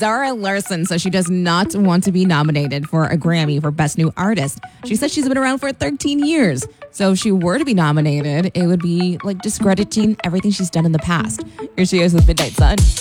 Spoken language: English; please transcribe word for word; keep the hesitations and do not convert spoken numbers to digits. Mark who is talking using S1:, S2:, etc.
S1: Zara Larsson says she does not want to be nominated for a Grammy for Best New Artist. She says she's been around for thirteen years. So if she were to be nominated, it would be like discrediting everything she's done in the past. Here she is with Midnight Sun.